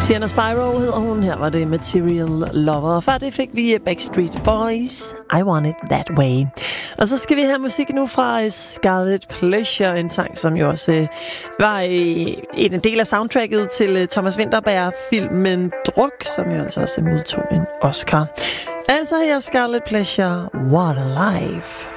Sienna Spyro hedder hun. Her var det Material Lover. Før det fik vi Backstreet Boys, I Want It That Way. Og så skal vi have musik nu fra Scarlet Pleasure, en sang, som jo også var en del af soundtracket til Thomas Vinterberg-filmen Druk, som jo altså også modtog en Oscar. Altså her Scarlet Pleasure, What a Life.